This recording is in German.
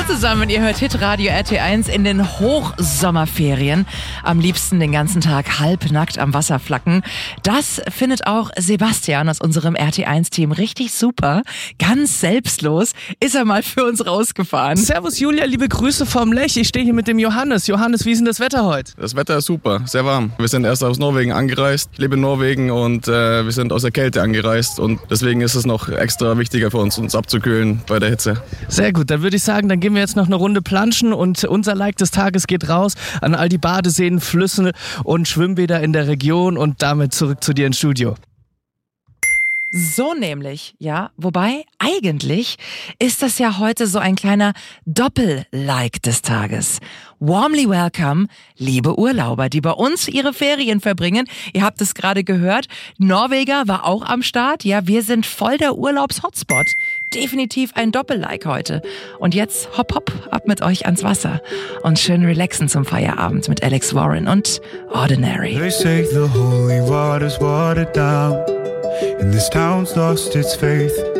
Hallo zusammen, ihr hört Hitradio RT1 in den Hochsommerferien. Am liebsten den ganzen Tag halbnackt am Wasser flacken. Das findet auch Sebastian aus unserem RT1-Team richtig super. Ganz selbstlos ist er mal für uns rausgefahren. Servus Julia, liebe Grüße vom Lech. Ich stehe hier mit dem Johannes. Johannes, wie ist denn das Wetter heute? Das Wetter ist super, sehr warm. Wir sind erst aus Norwegen angereist. Ich lebe in Norwegen und wir sind aus der Kälte angereist. Und deswegen ist es noch extra wichtiger für uns abzukühlen bei der Hitze. Sehr gut, dann würde ich sagen, dann gehen wir jetzt noch eine Runde planschen und unser Like des Tages geht raus an all die Badeseen, Flüsse und Schwimmbäder in der Region und damit zurück zu dir ins Studio. So nämlich, ja. Wobei, eigentlich ist das ja heute so ein kleiner Doppel-Like des Tages. Warmly welcome, liebe Urlauber, die bei uns ihre Ferien verbringen. Ihr habt es gerade gehört, Norweger war auch am Start. Ja, wir sind voll der Urlaubs-Hotspot. Definitiv ein Doppel-Like heute. Und jetzt hopp hopp ab mit euch ans Wasser und schön relaxen zum Feierabend mit Alex Warren und Ordinary. They say the holy water's watered down, and this town's lost its faith.